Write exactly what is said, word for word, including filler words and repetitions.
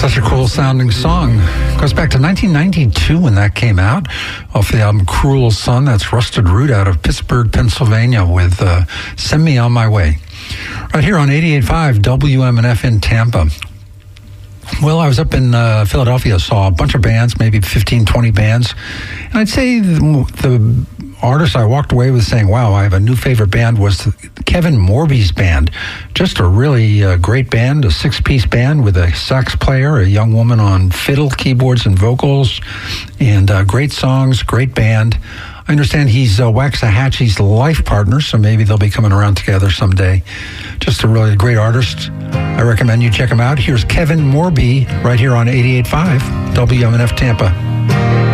Such a cool sounding song. Goes back to nineteen ninety-two when that came out off the album Cruel Sun. That's Rusted Root out of Pittsburgh, Pennsylvania with uh, Send Me On My Way. Right here on eighty-eight point five W M N F in Tampa. Well, I was up in uh, Philadelphia, saw a bunch of bands, maybe fifteen, twenty bands. And I'd say the, the artist I walked away with saying, wow, I have a new favorite band was Kevin Morby's band. Just a really uh, great band, a six-piece band with a sax player, a young woman on fiddle, keyboards, and vocals, and uh, great songs, great band. I understand he's uh, Waxahachie's life partner, so maybe they'll be coming around together someday. Just a really great artist. I recommend you check him out. Here's Kevin Morby right here on eighty-eight point five W M N F Tampa.